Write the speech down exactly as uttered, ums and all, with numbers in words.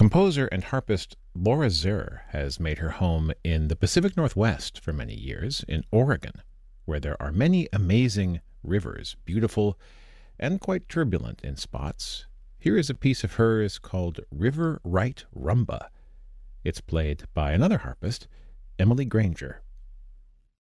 Composer and harpist Laura Zur has made her home in the Pacific Northwest for many years, in Oregon, where there are many amazing rivers, beautiful and quite turbulent in spots. Here is a piece of hers called River Right Rumba. It's played by another harpist, Emily Granger.